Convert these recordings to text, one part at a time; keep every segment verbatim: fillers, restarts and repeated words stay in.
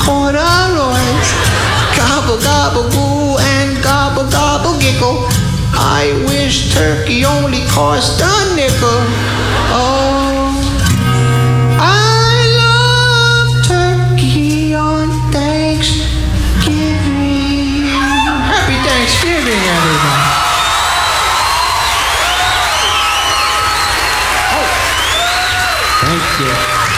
corduroys. Gobble, gobble, goo, and gobble, gobble, giggle. I wish turkey only cost a nickel. Oh, I love turkey on Thanksgiving. Happy Thanksgiving, everybody. Oh, thank you.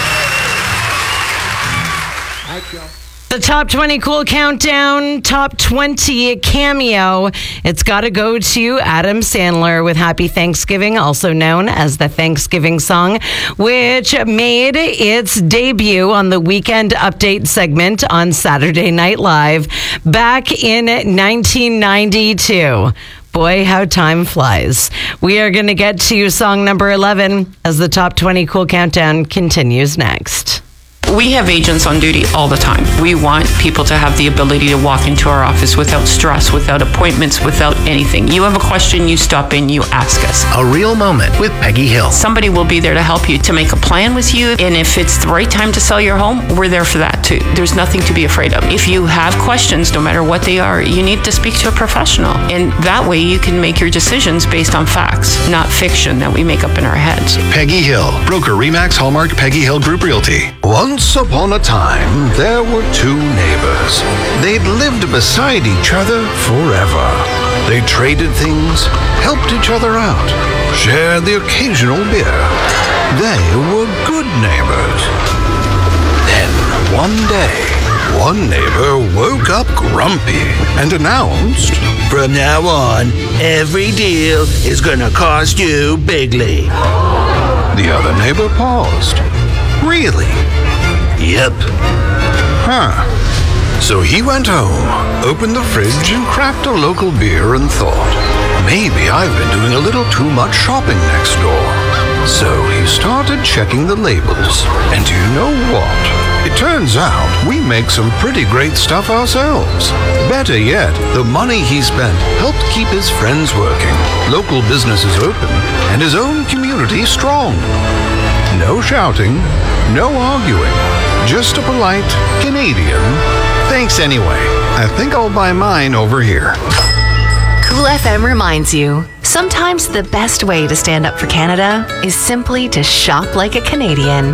Thank you. The Top twenty Cool Countdown, Top twenty Cameo. It's got to go to Adam Sandler with Happy Thanksgiving, also known as the Thanksgiving song, which made its debut on the Weekend Update segment on Saturday Night Live back in nineteen ninety-two. Boy, how time flies. We are going to get to song number eleven as the Top twenty Cool Countdown continues next. We have agents on duty all the time. We want people to have the ability to walk into our office without stress, without appointments, without anything. You have a question, you stop in, you ask us. A real moment with Peggy Hill. Somebody will be there to help you, to make a plan with you. And if it's the right time to sell your home, we're there for that too. There's nothing to be afraid of. If you have questions, no matter what they are, you need to speak to a professional. And that way you can make your decisions based on facts, not fiction that we make up in our heads. Peggy Hill, broker Remax Hallmark Peggy Hill Group Realty. Once upon a time, there were two neighbors. They'd lived beside each other forever. They traded things, helped each other out, shared the occasional beer. They were good neighbors. Then, one day, one neighbor woke up grumpy and announced, "From now on, every deal is gonna cost you bigly." The other neighbor paused. Really? Yep. Huh. So he went home, opened the fridge, and cracked a local beer and thought, maybe I've been doing a little too much shopping next door. So he started checking the labels. And do you know what? It turns out we make some pretty great stuff ourselves. Better yet, the money he spent helped keep his friends working, local businesses open, and his own community strong. No shouting, no arguing, just a polite Canadian. Thanks anyway. I think I'll buy mine over here. Cool F M reminds you, sometimes the best way to stand up for Canada is simply to shop like a Canadian.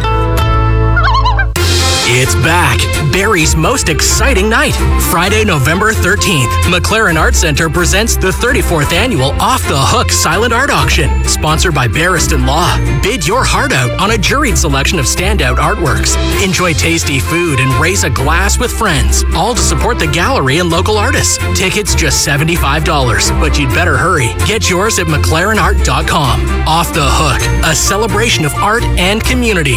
It's back. Barrie's most exciting night. Friday, November thirteenth. McLaren Art Center presents the thirty-fourth annual Off the Hook Silent Art Auction. Sponsored by Barriston Law. Bid your heart out on a juried selection of standout artworks. Enjoy tasty food and raise a glass with friends. All to support the gallery and local artists. Tickets just seventy-five dollars, but you'd better hurry. Get yours at mclaren art dot com. Off the Hook, a celebration of art and community.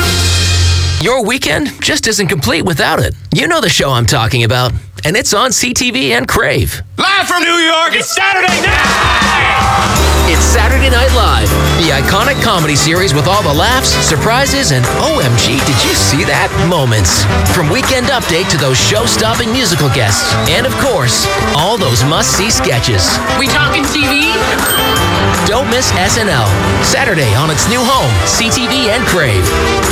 Your weekend just isn't complete without it. You know the show I'm talking about, and it's on C T V and Crave. Live from New York, it's Saturday night! It's Saturday Night Live, the iconic comedy series with all the laughs, surprises, and O M G, did you see that? Moments. From Weekend Update to those show-stopping musical guests, and of course, all those must-see sketches. We talking T V? Don't miss S N L, Saturday on its new home, C T V and Crave.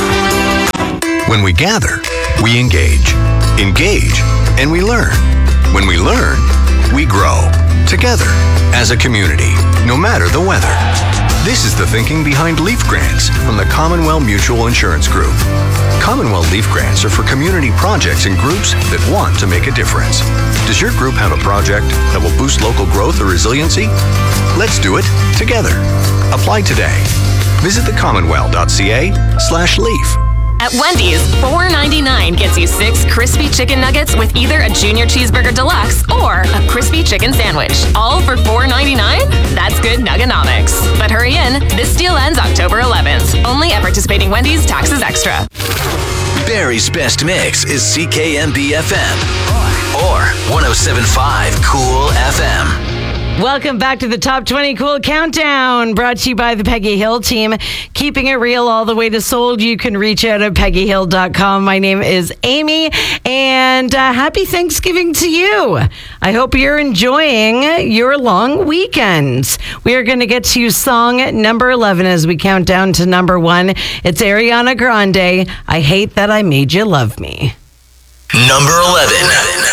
When we gather, we engage. Engage, and we learn. When we learn, we grow. Together, as a community, no matter the weather. This is the thinking behind Leaf Grants from the Commonwealth Mutual Insurance Group. Commonwealth Leaf Grants are for community projects and groups that want to make a difference. Does your group have a project that will boost local growth or resiliency? Let's do it together. Apply today. Visit the commonwealth dot c a slash leaf. At Wendy's, four ninety-nine gets you six crispy chicken nuggets with either a junior cheeseburger deluxe or a crispy chicken sandwich. All for four ninety-nine? That's good nuggenomics. But hurry in, this deal ends October eleventh. Only at participating Wendy's, taxes extra. Barrie's best mix is C K M B F M or one oh seven point five Cool F M. Welcome back to the Top twenty Cool Countdown, brought to you by the Peggy Hill team. Keeping it real all the way to sold. You can reach out at peggy hill dot com. My name is Amy, and uh, happy Thanksgiving to you. I hope you're enjoying your long weekends. We are going to get to song number eleven as we count down to number one. It's Ariana Grande, I Hate That I Made You Love Me. Number eleven.